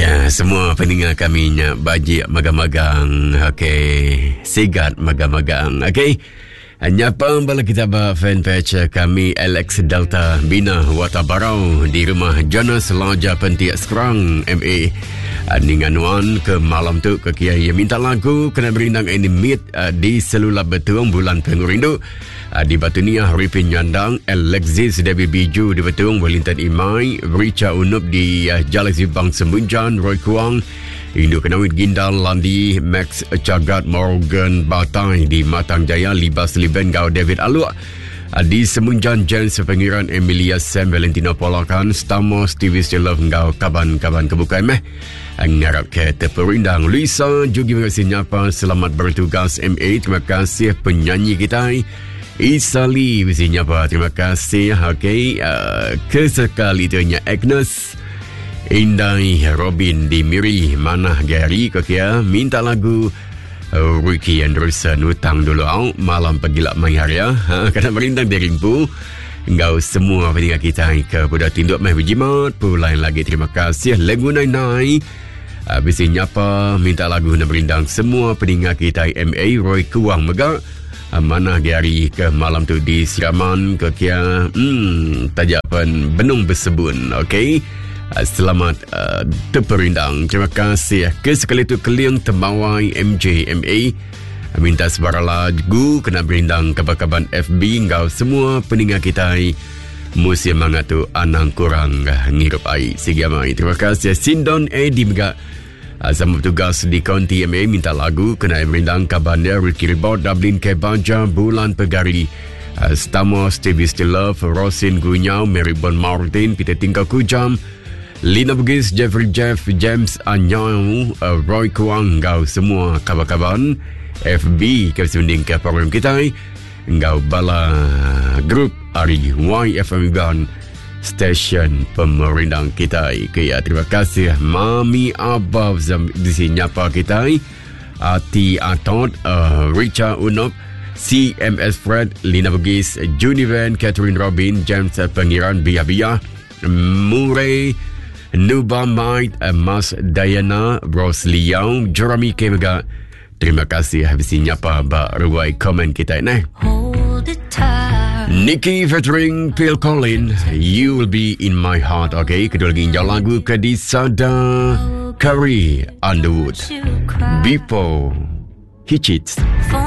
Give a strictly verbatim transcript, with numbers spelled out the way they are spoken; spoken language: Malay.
Ya, semua pendengar kami nya bajik magang-magang. Okey, sigat magang-magang. Okey. Nyapa bala kita ba fanpage kami Alex Delta Bina Watabarau di rumah Jonas Laja Pentiak Serang M A Ninganuan ke malam tu ke kiai minta lagu kena berindang ini meet uh, di Selulab Betung bulan pengurindu uh, di Batunia Ripin Nyandang Alexis Dewi Biju di Betung Wellington Imai Richa Unup di uh, Jalak Bang Sembunjan Roy Kuang Indo Kenawit Gindal Landi Max Cagat Morgan Batai di Matang Jaya Libas Liben Gau David Alua di Semunjan Jen Sepengiran Emilia Sam Valentino Polakan Stamos T V Still Love Gau kaban-kaban kebukai meh ngarap ke terperindang Lisa juga terima kasih nyapa selamat bertugas M A terima kasih penyanyi kita Isali terima kasih nyapa terima kasih okay. uh, kesekali itunya Agnes Indai Robin di Miri Manah Gary Kokia minta lagu uh, Ricky Anderson Utang dulu au malam pagilak mangharia ha, kena merintang deringpu engkau semua pendengar kita ke pada tinduk meh bijimat pulai lagi terima kasih lagu nai-nai uh, bisa nyapa minta lagu nak berindang semua pendengar kita M A Roy Kuang Megak uh, Manah Gary ke malam tu di Siraman Kokia hmm, tajapan Benung Bersebun okey. Selamat uh, terperindang. Terima kasih ke sekali itu Keliang Tembawai M J M A minta sebarang lagu kena berindang kabar-kabar F B engkau semua pendengar kita musim mangatu anang kurang ngirup air sigamai. Terima kasih Sindon Edi juga uh, sama tugas di County M A minta lagu kena berindang kabarnya Ricky Ribot Dublin Kebaja Bulan Pegari uh, Stamos T V Still Love Rosin Gunyau Mary Bon Martin Peter Tingkau Kujam Lina Bugis, Jeffrey Jeff, James Anyau, uh, Roy Kuang, engkau semua kabar-kabar F B ke sunding ke program kita engkau bala grup Ari Y F M Gan Station pemerindang kita kaya terima kasih Mami Abah di sini nyapa kita Ati Atot, uh, Richa Unop C M S Fred, Lina Bugis, Junivan, Catherine Robin, James Pengiran Bia Bia Murray Nuba Might, Mas Diana, Rose Liao, Jeremy Kemega. Terima kasih habis nyapa ba ruai komen kita ini. Nikki featuring Phil Collins, You Will Be In My Heart. Okay, kedua lagi injau lagu ke di Sada Curry Underwood. Before He Cheats.